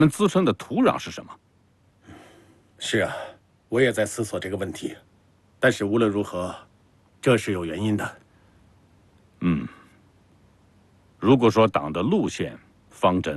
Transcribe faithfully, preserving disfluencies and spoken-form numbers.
们滋生的土壤是什么？ 是啊，我也在思索这个问题。但是无论如何，这是有原因的。 嗯，如果说党的路线方针